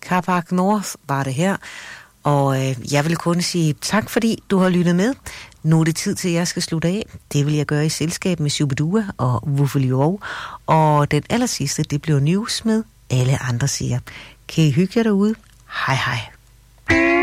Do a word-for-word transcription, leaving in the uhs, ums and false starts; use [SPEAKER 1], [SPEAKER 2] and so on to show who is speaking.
[SPEAKER 1] Carpark North var det her. Og øh, jeg vil kun sige tak, fordi du har lyttet med. Nu er det tid til, at jeg skal slutte af. Det vil jeg gøre i selskab med Shubidua og Wuffeliorov. Og den aller sidste, det bliver news med Alle Andre Siger. Kan I hygge jer derude? Hej hej.